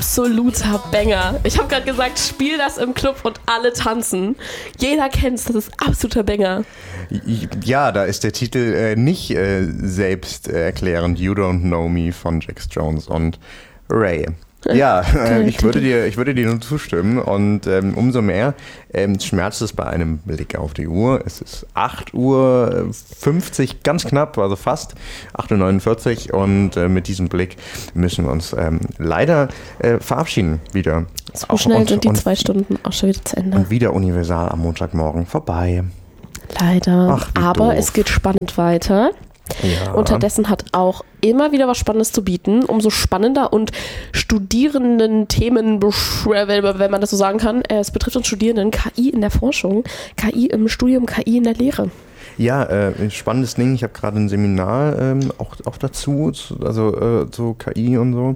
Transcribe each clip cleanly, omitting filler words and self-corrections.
absoluter Banger. Ich habe gerade gesagt, spiel das im Club und alle tanzen. Jeder kennt's, das ist absoluter Banger. Ja, da ist der Titel nicht selbsterklärend. You Don't Know Me von Jax Jones und Ray. Ja, ich würde dir nur zustimmen und umso mehr schmerzt es bei einem Blick auf die Uhr. Es ist 8:50 Uhr, ganz knapp, also fast 8:49 Uhr und mit diesem Blick müssen wir uns leider verabschieden wieder. So schnell sind die 2 Stunden auch schon wieder zu Ende. Und wieder Universal am Montagmorgen vorbei. Leider, Ach, aber doof. Es geht spannend weiter. Ja. Unterdessen hat auch immer wieder was Spannendes zu bieten. Umso spannender und Studierenden Themen, wenn man das so sagen kann. Es betrifft uns Studierenden KI in der Forschung, KI im Studium, KI in der Lehre. Ja, spannendes Ding. Ich habe gerade ein Seminar auch dazu, also zu KI und so.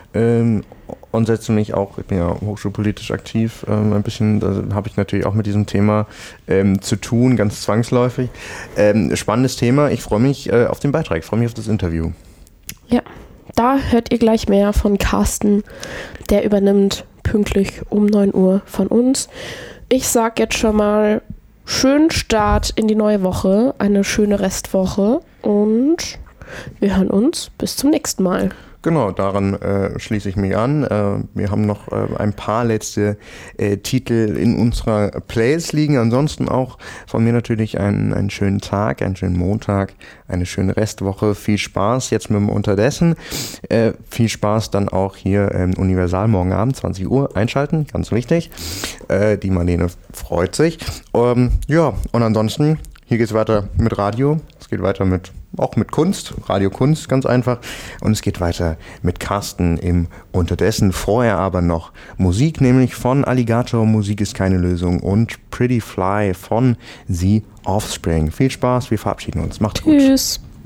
Und setze mich auch, ich bin ja hochschulpolitisch aktiv, ein bisschen, da habe ich natürlich auch mit diesem Thema zu tun, ganz zwangsläufig. Spannendes Thema. Ich freue mich auf den Beitrag, ich freue mich auf das Interview. Ja, da hört ihr gleich mehr von Carsten. Der übernimmt pünktlich um 9 Uhr von uns. Ich sag jetzt schon mal, schönen Start in die neue Woche, eine schöne Restwoche und wir hören uns bis zum nächsten Mal. Genau, daran schließe ich mich an. Wir haben noch ein paar letzte Titel in unserer Playlist liegen. Ansonsten auch von mir natürlich einen schönen Tag, einen schönen Montag, eine schöne Restwoche. Viel Spaß jetzt mit dem Unterdessen. Viel Spaß dann auch hier Universal morgen Abend, 20 Uhr einschalten, ganz wichtig. Die Marlene freut sich. Ja, und ansonsten, hier geht's weiter mit Radio. Es geht weiter auch mit Kunst, Radio Kunst, ganz einfach. Und es geht weiter mit Carsten im Unterdessen. Vorher aber noch Musik, nämlich von Alligator, Musik ist keine Lösung, und Pretty Fly von The Offspring. Viel Spaß, wir verabschieden uns. Macht's gut. Tschüss.